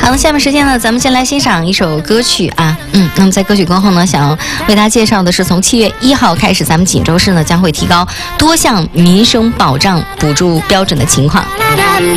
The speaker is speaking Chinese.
好了，下面时间呢，咱们先来欣赏一首歌曲啊。那么在歌曲过后呢，想为大家介绍的是，从7月1号开始，咱们锦州市呢将会提高多项民生保障补助标准的情况。